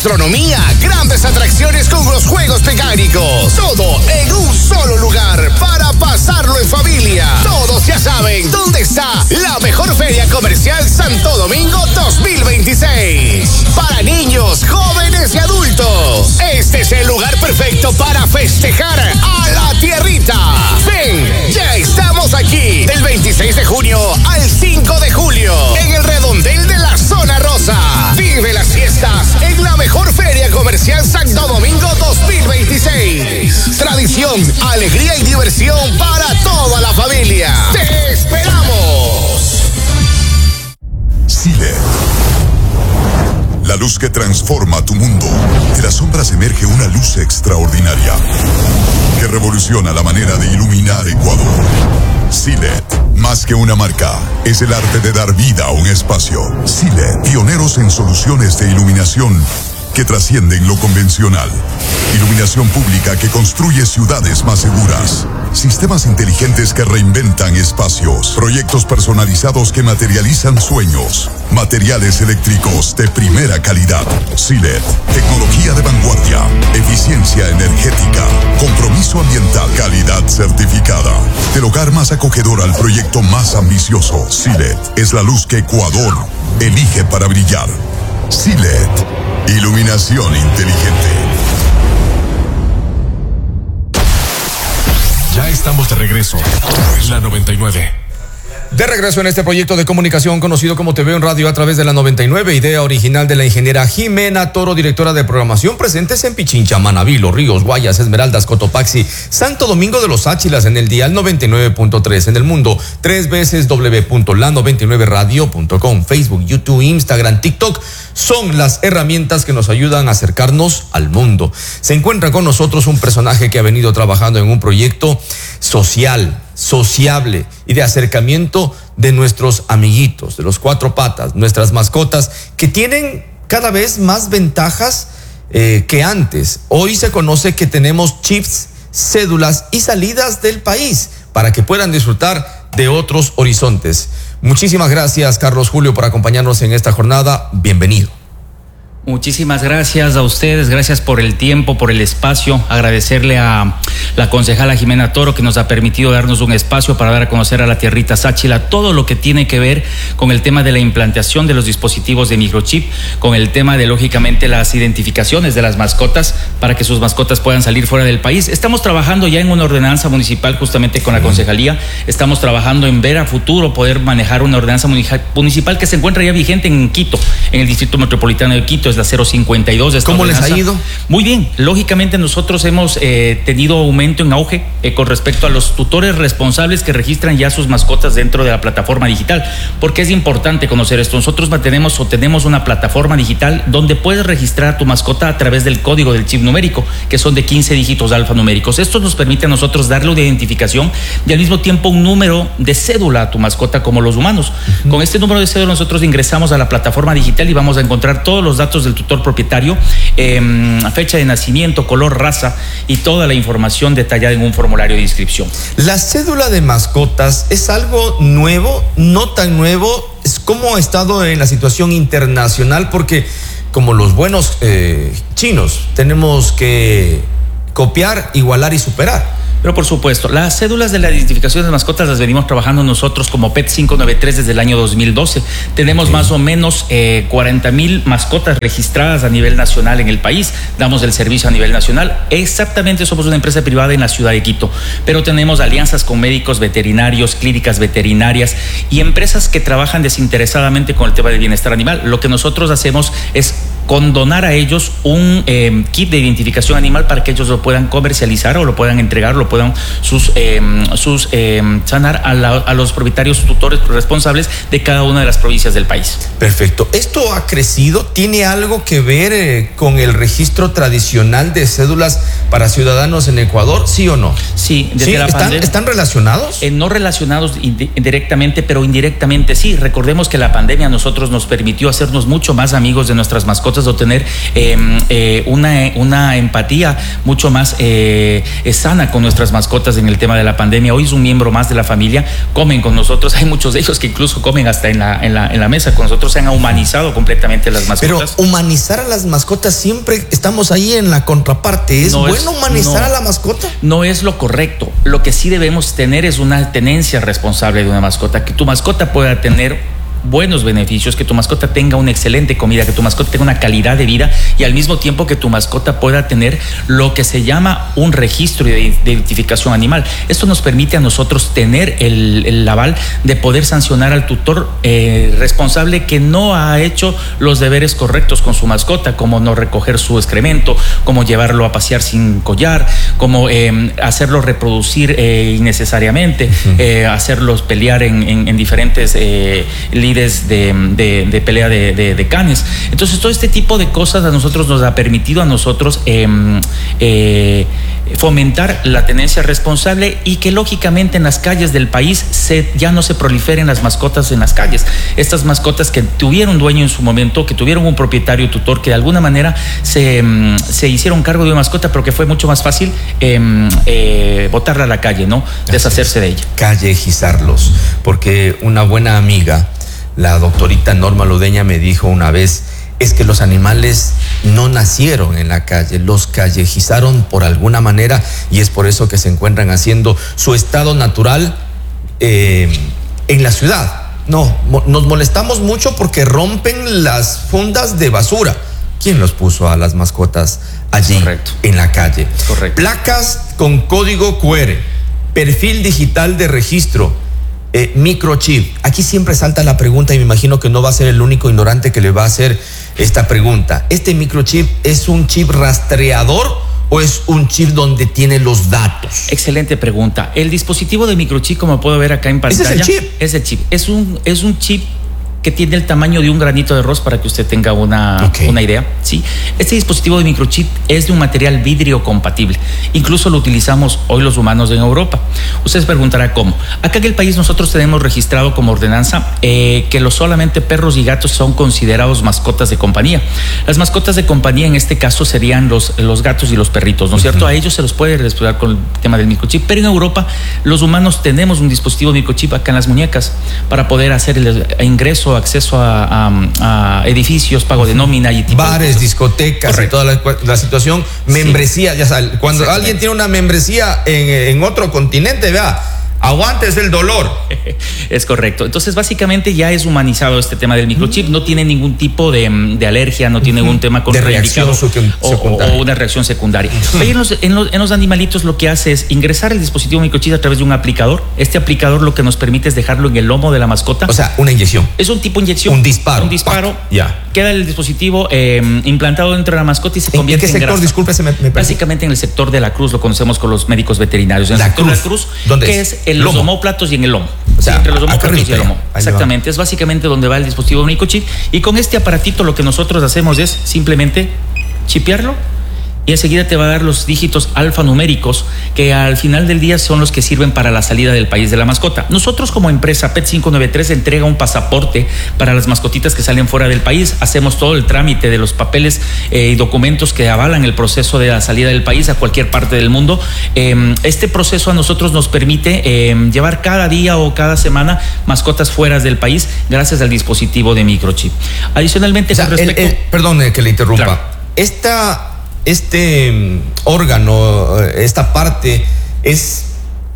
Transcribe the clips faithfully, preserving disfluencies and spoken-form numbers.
gastronomía, grandes atracciones con los juegos mecánicos. Todo en un solo lugar para pasarlo en familia. Todos ya saben dónde está la mejor feria comercial Santo Domingo dos mil veintiséis. Para niños, jóvenes y adultos. Este es el lugar perfecto para festejar a la tierrita. Ven, ya estamos aquí. Del veintiséis de junio al cinco de julio. En el redondel de la zona rosa. Vive las fiestas en la mejor feria comercial Santo Domingo dos mil veintiséis. Tradición, alegría y diversión para toda la familia. ¡Te esperamos! Silet. La luz que transforma tu mundo. De las sombras emerge una luz extraordinaria que revoluciona la manera de iluminar Ecuador. Silet, más que una marca, es el arte de dar vida a un espacio. Silet, pioneros en soluciones de iluminación que trascienden lo convencional. Iluminación pública que construye ciudades más seguras. Sistemas inteligentes que reinventan espacios. Proyectos personalizados que materializan sueños. Materiales eléctricos de primera calidad. Silet, tecnología de vanguardia. Eficiencia energética. Compromiso ambiental. Calidad certificada. Del hogar más acogedor al proyecto más ambicioso. Silet es la luz que Ecuador elige para brillar. Silet, iluminación inteligente. Ya estamos de regreso. La noventa y nueve. De regreso en este proyecto de comunicación conocido como Te Veo en Radio a través de la noventa y nueve, idea original de la ingeniera Jimena Toro, directora de programación, presentes en Pichincha, Manabí, Los Ríos, Guayas, Esmeraldas, Cotopaxi, Santo Domingo de los Áchilas en el dial noventa y nueve punto tres, en el mundo tres veces w punto la noventa y nueve radio punto com, Facebook, YouTube, Instagram, TikTok, son las herramientas que nos ayudan a acercarnos al mundo. Se encuentra con nosotros un personaje que ha venido trabajando en un proyecto social, sociable y de acercamiento de nuestros amiguitos, de los cuatro patas, nuestras mascotas, que tienen cada vez más ventajas eh, que antes. Hoy se conoce que tenemos chips, cédulas y salidas del país para que puedan disfrutar de otros horizontes. Muchísimas gracias, Carlos Julio, por acompañarnos en esta jornada. Bienvenido. Muchísimas gracias a ustedes, gracias por el tiempo, por el espacio. Agradecerle a la concejala Jimena Toro que nos ha permitido darnos un espacio para dar a conocer a la tierrita Sáchila todo lo que tiene que ver con el tema de la implantación de los dispositivos de microchip, con el tema de, lógicamente, las identificaciones de las mascotas para que sus mascotas puedan salir fuera del país. Estamos trabajando ya en una ordenanza municipal justamente con la concejalía. Estamos trabajando en ver a futuro poder manejar una ordenanza municipal que se encuentra ya vigente en Quito, en el Distrito Metropolitano de Quito. La cero cincuenta y dos. ¿Cómo ordenanza les ha ido? Muy bien. Lógicamente nosotros hemos eh, tenido aumento en auge eh, con respecto a los tutores responsables que registran ya sus mascotas dentro de la plataforma digital, porque es importante conocer esto. Nosotros mantenemos o tenemos una plataforma digital donde puedes registrar a tu mascota a través del código del chip numérico, que son de quince dígitos alfanuméricos. Esto nos permite a nosotros darle una identificación y al mismo tiempo un número de cédula a tu mascota como los humanos. Uh-huh. Con este número de cédula nosotros ingresamos a la plataforma digital y vamos a encontrar todos los datos del tutor propietario, eh, fecha de nacimiento, color, raza y toda la información detallada en un formulario de inscripción. ¿La cédula de mascotas es algo nuevo, no tan nuevo? ¿Es cómo ha estado en la situación internacional? Porque como los buenos eh, chinos tenemos que copiar, igualar y superar. Pero por supuesto, las cédulas de la identificación de mascotas las venimos trabajando nosotros como P E T quinientos noventa y tres desde el año dos mil doce. Tenemos sí. más o menos eh, cuarenta mil mascotas registradas a nivel nacional en el país. Damos el servicio a nivel nacional. Exactamente, somos una empresa privada en la ciudad de Quito, pero tenemos alianzas con médicos veterinarios, clínicas veterinarias y empresas que trabajan desinteresadamente con el tema del bienestar animal. Lo que nosotros hacemos es condonar a ellos un eh, kit de identificación animal para que ellos lo puedan comercializar o lo puedan entregar, lo puedan sus, eh, sus eh, sanar a, la, a los propietarios tutores responsables de cada una de las provincias del país. Perfecto. ¿Esto ha crecido? ¿Tiene algo que ver eh, con el registro tradicional de cédulas para ciudadanos en Ecuador? ¿Sí o no? Sí. Desde ¿Sí? la ¿Están, pandemia, ¿Están relacionados? Eh, no relacionados directamente, pero indirectamente sí. Recordemos que la pandemia a nosotros nos permitió hacernos mucho más amigos de nuestras mascotas mascotas, o tener eh, eh, una, una empatía mucho más eh, sana con nuestras mascotas en el tema de la pandemia. Hoy es un miembro más de la familia, comen con nosotros, hay muchos de ellos que incluso comen hasta en la, en la, en la mesa con nosotros, se han humanizado completamente las mascotas. Pero humanizar a las mascotas, siempre estamos ahí en la contraparte. ¿Es no bueno es, humanizar no, a la mascota? No es lo correcto. Lo que sí debemos tener es una tenencia responsable de una mascota, que tu mascota pueda tener buenos beneficios, que tu mascota tenga una excelente comida, que tu mascota tenga una calidad de vida, y al mismo tiempo que tu mascota pueda tener lo que se llama un registro de identificación animal. Esto nos permite a nosotros tener el, el aval de poder sancionar al tutor eh, responsable que no ha hecho los deberes correctos con su mascota, como no recoger su excremento, como llevarlo a pasear sin collar, como eh, hacerlo reproducir eh, innecesariamente, uh-huh. eh, hacerlos pelear en, en, en diferentes eh, líderes De, de, de pelea de, de, de canes. Entonces, todo este tipo de cosas a nosotros nos ha permitido a nosotros eh, eh, fomentar la tenencia responsable, y que lógicamente en las calles del país se, ya no se proliferen las mascotas en las calles. Estas mascotas que tuvieron dueño en su momento, que tuvieron un propietario tutor, que de alguna manera se, se hicieron cargo de una mascota, pero que fue mucho más fácil eh, eh, botarla a la calle, ¿no? Deshacerse de ella. Callejizarlos, porque una buena amiga, la doctorita Norma Ludeña, me dijo una vez, es que los animales no nacieron en la calle, los callejizaron por alguna manera, y es por eso que se encuentran haciendo su estado natural eh, en la ciudad. No, nos molestamos mucho porque rompen las fundas de basura. ¿Quién los puso a las mascotas allí? Correcto. En la calle? Correcto. Placas con código cu erre, perfil digital de registro, Eh, microchip. Aquí siempre salta la pregunta, y me imagino que no va a ser el único ignorante que le va a hacer esta pregunta. ¿Este microchip es un chip rastreador o es un chip donde tiene los datos? Excelente pregunta. El dispositivo de microchip, como puedo ver acá en pantalla, ¿ese es el chip? Es el chip. Es un, es un chip que tiene el tamaño de un granito de arroz, para que usted tenga una, okay. una idea. ¿Sí? Este dispositivo de microchip es de un material vidrio compatible. Incluso lo utilizamos hoy los humanos en Europa. Usted se preguntará cómo. Acá en el país nosotros tenemos registrado como ordenanza eh, que los solamente perros y gatos son considerados mascotas de compañía. Las mascotas de compañía en este caso serían los, los gatos y los perritos, ¿no es uh-huh. cierto? A ellos se los puede respaldar con el tema del microchip, pero en Europa los humanos tenemos un dispositivo de microchip acá en las muñecas para poder hacer el ingreso, acceso a, a, a edificios, pago de nómina y tipo bares, discotecas. Correcto. Y toda la, la situación, membresía, sí. Ya sabes, cuando sí, alguien tiene una membresía en, en otro continente, vea, aguantes el dolor. Es correcto. Entonces, básicamente ya es humanizado este tema del microchip. No tiene ningún tipo de, de alergia, no tiene ningún tema contraindicado o, o una reacción secundaria. Pero en los, en, los, en los animalitos lo que hace es ingresar el dispositivo microchip a través de un aplicador. Este aplicador lo que nos permite es dejarlo en el lomo de la mascota. O sea, una inyección. Es un tipo de inyección. Un disparo. Un disparo. Ya. Queda el dispositivo eh, implantado dentro de la mascota y se convierte en grasa. ¿En qué sector? Disculpe, se me, me Básicamente en el sector de la cruz, lo conocemos con los médicos veterinarios. En el la sector cruz. de la cruz, ¿dónde que es? es en los omóplatos y en el lomo. O sea, sí, entre los omóplatos y el lomo. Ahí Exactamente. Es básicamente donde va el dispositivo microchip. Y con este aparatito lo que nosotros hacemos es simplemente chipearlo, y enseguida te va a dar los dígitos alfanuméricos que al final del día son los que sirven para la salida del país de la mascota. Nosotros como empresa Pet quinientos noventa y tres entrega un pasaporte para las mascotitas que salen fuera del país. Hacemos todo el trámite de los papeles eh, y documentos que avalan el proceso de la salida del país a cualquier parte del mundo. Eh, este proceso a nosotros nos permite eh, llevar cada día o cada semana mascotas fuera del país gracias al dispositivo de microchip. Adicionalmente, o sea, con respecto... El, el, perdone que le interrumpa. Claro. Esta... Este órgano, esta parte, es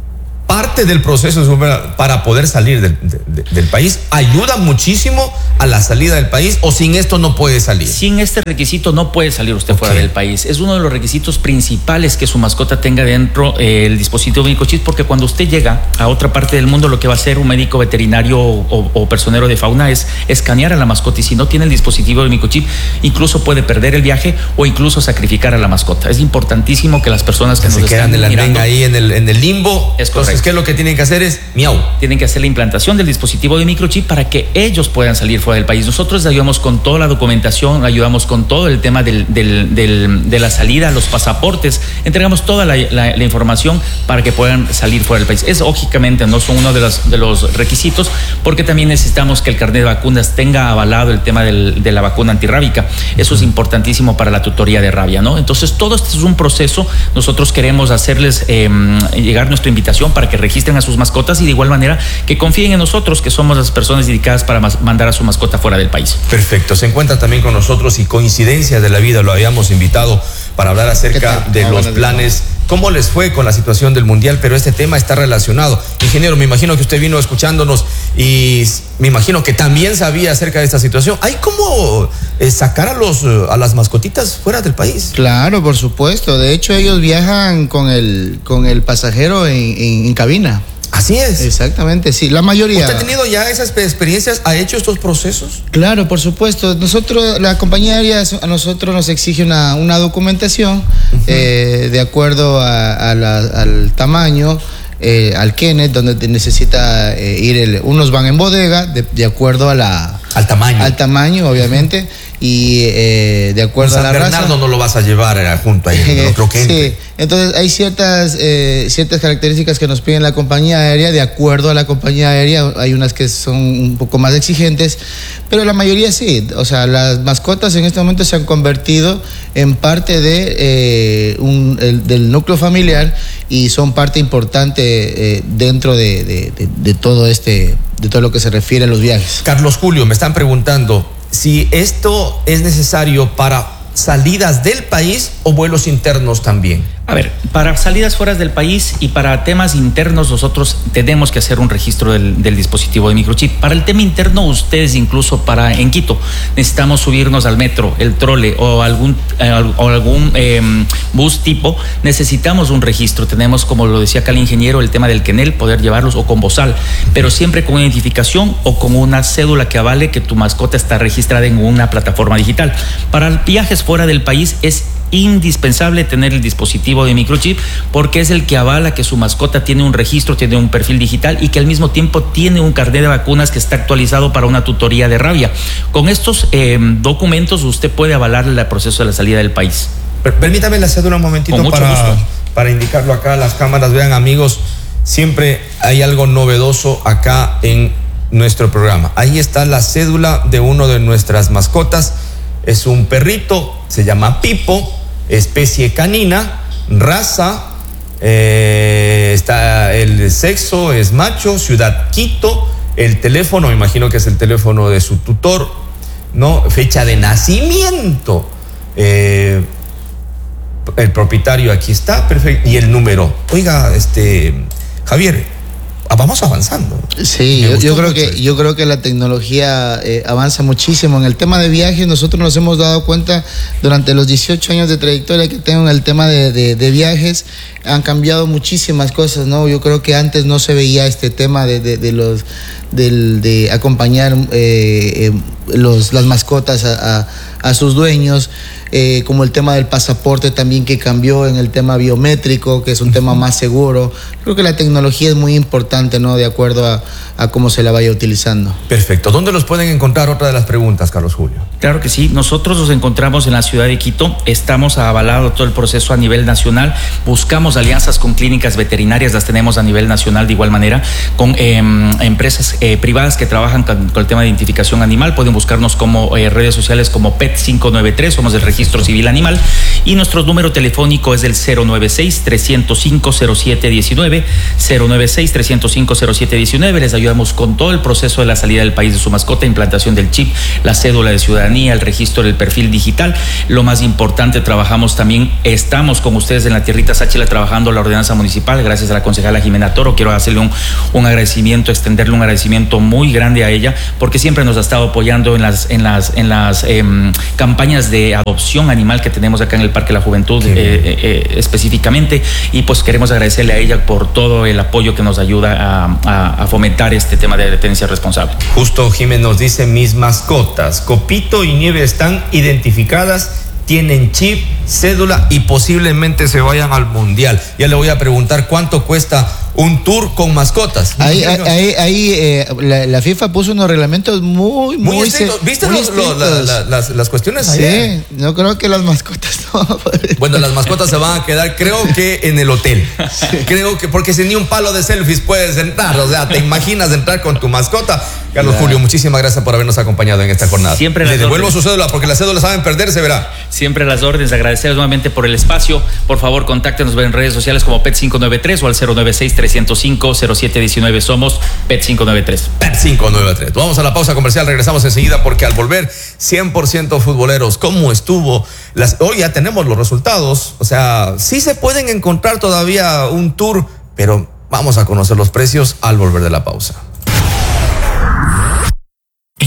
parte del proceso para poder salir del, de, del país. ¿Ayuda muchísimo a la salida del país o sin esto no puede salir? Sin este requisito no puede salir usted okay. fuera del país. Es uno de los requisitos principales que su mascota tenga dentro eh, el dispositivo microchip, porque cuando usted llega a otra parte del mundo, lo que va a hacer un médico veterinario o, o, o personero de fauna es escanear a la mascota, y si no tiene el dispositivo de microchip, incluso puede perder el viaje o incluso sacrificar a la mascota. Es importantísimo que las personas que, que nos se quedan en la mirando, ahí en el, en el limbo. Es correcto. Entonces, ¿qué es lo que tienen que hacer? Es miau. Tienen que hacer la implantación del dispositivo de microchip para que ellos puedan salir fuera del país. Nosotros ayudamos con toda la documentación, ayudamos con todo el tema del, del, del, de la salida, los pasaportes, entregamos toda la, la, la información para que puedan salir fuera del país. Es lógicamente no son uno de los, de los requisitos, porque también necesitamos que el carnet de vacunas tenga avalado el tema del, de la vacuna antirrábica. Eso es importantísimo para la tutoría de rabia, ¿no? Entonces, todo esto es un proceso. Nosotros queremos hacerles eh, llegar nuestra invitación para que registren a sus mascotas y de igual manera que confíen en nosotros, que somos las personas dedicadas para mandar a su mascota fuera del país. Perfecto. Se encuentra también con nosotros y coincidencia de la vida, lo habíamos invitado para hablar acerca de los planes. ¿Cómo les fue con la situación del Mundial? Pero este tema está relacionado. Ingeniero, me imagino que usted vino escuchándonos y me imagino que también sabía acerca de esta situación. ¿Hay cómo eh, sacar a, los, a las mascotitas fuera del país? Claro, por supuesto. De hecho, ellos viajan con el, con el pasajero en, en, en cabina. Así es. Exactamente, sí, la mayoría. ¿Usted ha tenido ya esas experiencias? ¿Ha hecho estos procesos? Claro, por supuesto. Nosotros, la compañía aérea a nosotros nos exige una, una documentación uh-huh. eh, de acuerdo a, a la, al tamaño, eh, al Kenneth, donde necesita eh, ir, el, unos van en bodega, de, de acuerdo a la... Al tamaño. Al tamaño, obviamente. Y eh, de acuerdo San a la Bernardo raza. No lo vas a llevar eh, junto ahí, no creo que entre. Sí, entonces hay ciertas eh, ciertas características que nos piden la compañía aérea. De acuerdo a la compañía aérea, hay unas que son un poco más exigentes, pero la mayoría sí. O sea, las mascotas en este momento se han convertido en parte de eh, un, el, del núcleo familiar y son parte importante eh, dentro de, de, de, de todo este, de todo lo que se refiere a los viajes. Carlos Julio, me están preguntando si esto es necesario para salidas del país o vuelos internos también. A ver, para salidas fuera del país y para temas internos nosotros tenemos que hacer un registro del, del dispositivo de microchip. Para el tema interno, ustedes incluso para en Quito necesitamos subirnos al metro, el trole o algún, eh, o algún eh, bus tipo, necesitamos un registro. Tenemos, como lo decía acá el ingeniero, el tema del quenel, poder llevarlos o con bozal, pero siempre con identificación o con una cédula que avale que tu mascota está registrada en una plataforma digital. Para viajes fuera del país es indispensable tener el dispositivo de microchip porque es el que avala que su mascota tiene un registro, tiene un perfil digital y que al mismo tiempo tiene un carnet de vacunas que está actualizado para una tutoría de rabia. Con estos eh, documentos usted puede avalar el proceso de la salida del país. Permítame la cédula un momentito para, para indicarlo acá a las cámaras. Vean, amigos, siempre hay algo novedoso acá en nuestro programa. Ahí está la cédula de uno de nuestras mascotas. Es un perrito, se llama Pipo, especie canina, raza, eh, está el sexo, es macho, ciudad Quito, el teléfono, me imagino que es el teléfono de su tutor, ¿no? Fecha de nacimiento, eh, el propietario aquí está, perfecto, y el número. Oiga, este, Javier, vamos avanzando. Sí, yo, yo creo que yo creo que la tecnología eh, avanza muchísimo. En el tema de viajes, nosotros nos hemos dado cuenta durante los dieciocho años de trayectoria que tengo en el tema de, de, de viajes, han cambiado muchísimas cosas, ¿no? Yo creo que antes no se veía este tema de, de, de los de, de acompañar eh, eh, los, las mascotas a, a, a sus dueños. Eh, como el tema del pasaporte también, que cambió en el tema biométrico, que es un tema más seguro. Creo que la tecnología es muy importante, ¿no? De acuerdo a, a cómo se la vaya utilizando. Perfecto. ¿Dónde los pueden encontrar? Otra de las preguntas, Carlos Julio. Claro que sí. Nosotros nos encontramos en la ciudad de Quito. Estamos avalando todo el proceso a nivel nacional. Buscamos alianzas con clínicas veterinarias, las tenemos a nivel nacional de igual manera, con eh, empresas eh, privadas que trabajan con, con el tema de identificación animal. Pueden buscarnos como eh, redes sociales como P E T cinco nueve tres, somos del registro civil animal, y nuestro número telefónico es el cero nueve seis, tres cero cinco, cero siete uno nueve, cero nueve seis, tres cero cinco, cero siete uno nueve. Les ayudamos con todo el proceso de la salida del país de su mascota, implantación del chip, la cédula de ciudadanía, el registro del perfil digital. Lo más importante, trabajamos también, estamos con ustedes en la tierrita Sáchila trabajando la ordenanza municipal, gracias a la concejala Jimena Toro. Quiero hacerle un, un agradecimiento, extenderle un agradecimiento muy grande a ella, porque siempre nos ha estado apoyando en las, en las, en las eh, campañas de adopción animal que tenemos acá en el Parque La Juventud, eh, eh, específicamente, y pues queremos agradecerle a ella por todo el apoyo que nos ayuda a, a, a fomentar este tema de tenencia responsable. Justo Jiménez nos dice: mis mascotas Copito y Nieve están identificadas, tienen chip, cédula y posiblemente se vayan al mundial. Ya le voy a preguntar cuánto cuesta un tour con mascotas. Ahí, ahí, ahí eh, la, la FIFA puso unos reglamentos muy, muy, muy estrictos. ¿Viste muy los, los, la, la, las, las cuestiones sí, ayer? no creo que las mascotas no. Bueno, las mascotas se van a quedar, creo que en el hotel. Sí. Creo que, porque si ni un palo de selfies puedes entrar, o sea, te imaginas entrar con tu mascota. Carlos claro. Julio, muchísimas gracias por habernos acompañado en esta jornada. Siempre Le devuelvo órdenes. Su cédula, porque las cédulas saben perderse, verá. Siempre las órdenes, agradecerles nuevamente por el espacio. Por favor, contáctenos en redes sociales como P E T cinco noventa y tres o al cero nueve seis, tres cero cinco, cero siete uno nueve. Somos P E T cinco noventa y tres. P E T cinco noventa y tres. Vamos a la pausa comercial, regresamos enseguida porque al volver cien por ciento futboleros, ¿cómo estuvo? Las, hoy ya tenemos los resultados, o sea, sí se pueden encontrar todavía un tour, pero vamos a conocer los precios al volver de la pausa.